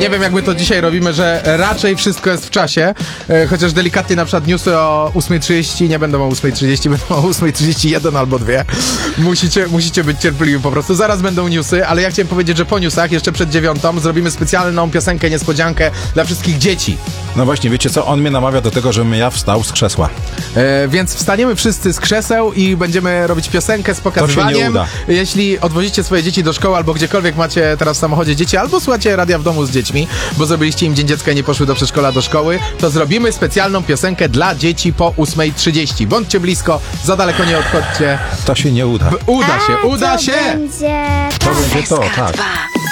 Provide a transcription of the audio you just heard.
Nie wiem, jak my to dzisiaj robimy, że raczej wszystko jest w czasie, chociaż delikatnie na przykład newsy o 8:30 nie będą o 8:30, będą o 8:31 albo 2. Musicie być cierpliwi po prostu. Zaraz będą newsy, ale ja chciałem powiedzieć, że po newsach, jeszcze przed 9 zrobimy specjalną piosenkę, niespodziankę dla wszystkich dzieci. No właśnie, wiecie co? On mnie namawia do tego, żebym ja wstał z krzesła. Więc wstaniemy wszyscy z krzeseł i będziemy robić piosenkę z pokazywaniem. To się nie uda. Jeśli odwozicie swoje dzieci do szkoły albo gdziekolwiek macie teraz w samochodzie dzieci, albo słuchacie radia w domu z dziećmi, bo zrobiliście im Dzień Dziecka i nie poszły do przedszkola, do szkoły, to zrobimy specjalną piosenkę dla dzieci po 8:30. Bądźcie blisko, za daleko nie odchodźcie. To się nie uda. Uda się! Będzie... To będzie to, tak. Dwa.